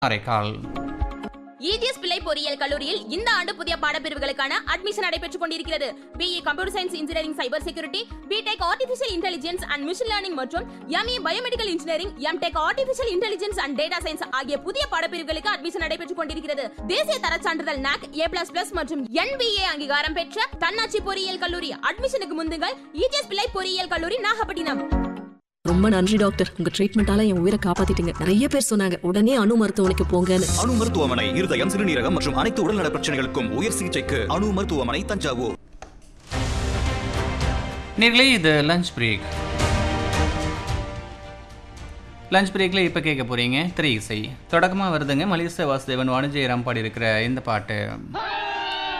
Karaikal. EGS பிள்ளை பொறியியல் கல்லூரியில் இந்த ஆண்டு புதிய பாடப்பிரிவுகளுக்கான அட்மிஷன் நடைபெற்றுக் கொண்டிருக்கிறது. BE computer science engineering cyber security, BTech artificial intelligence and machine learning மற்றும் ME biomedical engineering, MTech artificial intelligence and data science ஆகிய புதிய பாடப்பிரிவுகளுக்கு அட்மிஷன் நடைபெற்றுக் கொண்டிருக்கிறது. தேசிய தரச் சான்றிதழ் NAC A++ மற்றும் NBA அங்கீகாரம் பெற்ற தன்னாட்சி பொறியியல் கல்லூரி. அட்மிஷனுக்கு முந்துங்கள். EGS பிள்ளை பொறியியல் கல்லூரி, நாகப்பட்டினம். ரொம்ப நன்றி டாக்டர், உங்க ட்ரீட்மெண்டால என் உயிரை காப்பாத்திட்டீங்க. நிறைய பேர் சொன்னாங்க உடனே அணு மருத்துவமனைக்கு போங்கன்னு. அணு மருத்துவமனை இருதயம், சிறுநீரகம் மற்றும் அனைத்து உடல்நல பிரச்சனைகளுக்கும் உயர் சிகிச்சைக்கு அணு மருத்துவமனை, தஞ்சாவூர். நேர்களே, இது லஞ்ச் பிரேக். லஞ்ச் பிரேக்கில் இப்போ கேட்க போகிறீங்க திரை இசை. தொடக்கமாக வருதுங்க மலேசிய வாசுதேவன் வாணிஜெயராம் பாடி இருக்கிற இந்த பாட்டு.